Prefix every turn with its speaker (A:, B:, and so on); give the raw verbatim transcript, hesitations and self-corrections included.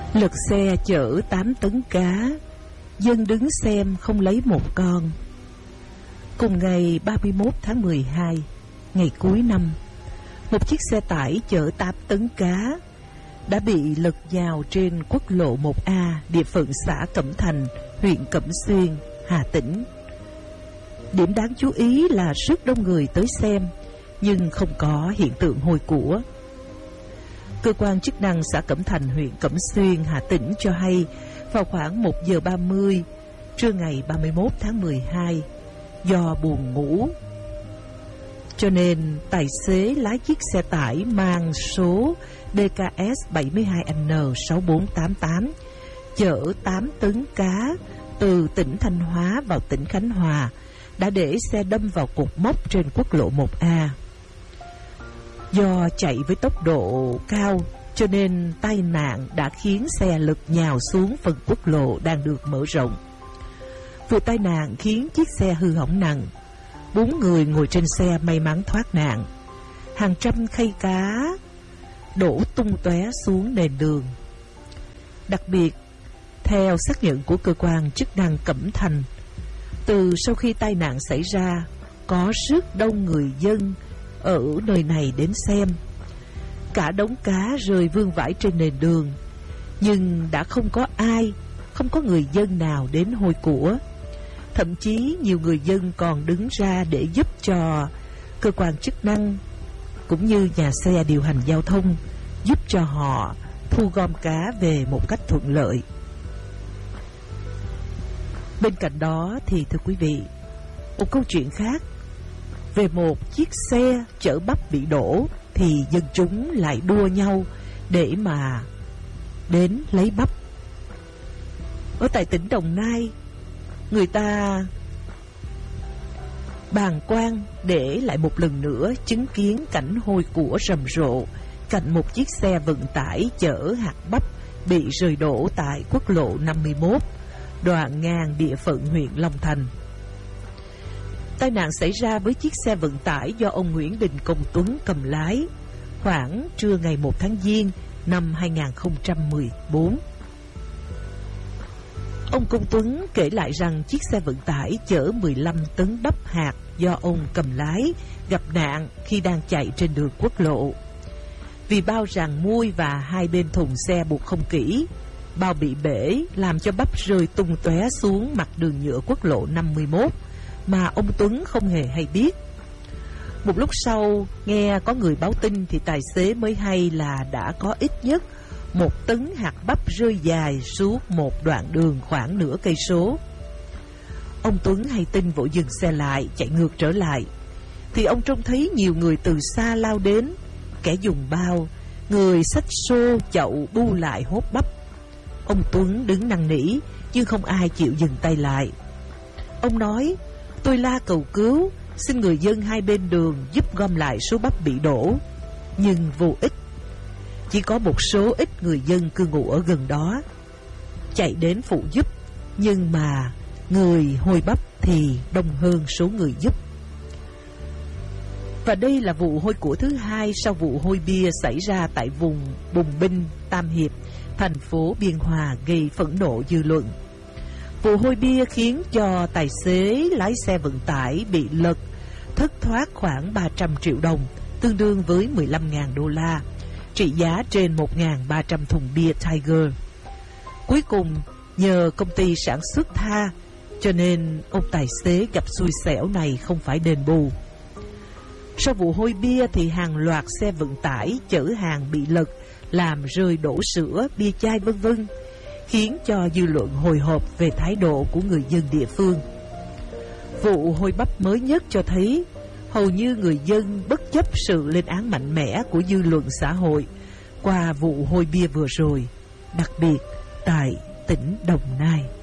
A: Lật xe chở tám tấn cá, dân đứng xem không lấy một con. Cùng ngày ba mươi mốt tháng mười hai, ngày cuối năm, một chiếc xe tải chở tám tấn cá đã bị lật nhào trên quốc lộ một A, địa phận xã Cẩm Thành, huyện Cẩm Xuyên, Hà Tĩnh. Điểm đáng chú ý là rất đông người tới xem, nhưng không có hiện tượng hôi của. Cơ quan chức năng xã Cẩm Thành, huyện Cẩm Xuyên, Hà Tĩnh cho hay vào khoảng một giờ ba mươi trưa ngày ba mươi mốt tháng mười hai, do buồn ngủ cho nên tài xế lái chiếc xe tải mang số D K S bảy mươi hai N sáu bốn tám tám chở tám tấn cá từ tỉnh Thanh Hóa vào tỉnh Khánh Hòa đã để xe đâm vào cột mốc trên quốc lộ một A. Do chạy với tốc độ cao cho nên tai nạn đã khiến xe lật nhào xuống phần quốc lộ đang được mở rộng. Vụ tai nạn khiến chiếc xe hư hỏng nặng, bốn người ngồi trên xe may mắn thoát nạn. Hàng trăm khay cá đổ tung tóe xuống nền đường. Đặc biệt, theo xác nhận của cơ quan chức năng Cẩm Thành, từ sau khi tai nạn xảy ra, có rất đông người dân ở nơi này đến xem. Cả đống cá rơi vương vãi trên nền đường, nhưng đã không có ai, không có người dân nào đến hôi của. Thậm chí nhiều người dân còn đứng ra để giúp cho cơ quan chức năng cũng như nhà xe điều hành giao thông, giúp cho họ thu gom cá về một cách thuận lợi. Bên cạnh đó thì thưa quý vị, một câu chuyện khác về một chiếc xe chở bắp bị đổ thì dân chúng lại đua nhau để mà đến lấy bắp. Ở tại tỉnh Đồng Nai, người ta bàng quan để lại một lần nữa chứng kiến cảnh hôi của rầm rộ cạnh một chiếc xe vận tải chở hạt bắp bị rơi đổ tại quốc lộ năm mươi mốt, đoạn ngang địa phận huyện Long Thành. Tai nạn xảy ra với chiếc xe vận tải do ông Nguyễn Đình Công Tuấn cầm lái khoảng trưa ngày một tháng Giêng năm hai nghìn không trăm mười bốn. Ông Công Tuấn kể lại rằng chiếc xe vận tải chở mười lăm tấn bắp hạt do ông cầm lái gặp nạn khi đang chạy trên đường quốc lộ. Vì bao ràng mui và hai bên thùng xe buộc không kỹ, bao bị bể làm cho bắp rơi tung tóe xuống mặt đường nhựa quốc lộ năm mươi mốt mà ông Tuấn không hề hay biết. Một lúc sau nghe có người báo tin thì tài xế mới hay là đã có ít nhất một tấn hạt bắp rơi dài suốt một đoạn đường khoảng nửa cây số. Ông Tuấn hay tin vội dừng xe lại, chạy ngược trở lại, thì ông trông thấy nhiều người từ xa lao đến, kẻ dùng bao, người xách xô chậu bu lại hốt bắp. Ông Tuấn đứng năn nỉ nhưng không ai chịu dừng tay lại. Ông nói: "Tôi la cầu cứu, xin người dân hai bên đường giúp gom lại số bắp bị đổ, nhưng vô ích. Chỉ có một số ít người dân cư ngụ ở gần đó chạy đến phụ giúp, nhưng mà người hôi bắp thì đông hơn số người giúp." Và đây là vụ hôi của thứ hai sau vụ hôi bia xảy ra tại vùng Bùng Binh, Tam Hiệp, thành phố Biên Hòa gây phẫn nộ dư luận. Vụ hôi bia khiến cho tài xế lái xe vận tải bị lật, thất thoát khoảng ba trăm triệu đồng, tương đương với mười lăm nghìn đô la, trị giá trên một nghìn ba trăm thùng bia Tiger. Cuối cùng, nhờ công ty sản xuất tha, cho nên ông tài xế gặp xui xẻo này không phải đền bù. Sau vụ hôi bia thì hàng loạt xe vận tải chở hàng bị lật, làm rơi đổ sữa, bia chai vân vân, khiến cho dư luận hồi hộp về thái độ của người dân địa phương. Vụ hôi bắp mới nhất cho thấy hầu như người dân bất chấp sự lên án mạnh mẽ của dư luận xã hội qua vụ hôi bia vừa rồi, đặc biệt tại tỉnh Đồng Nai.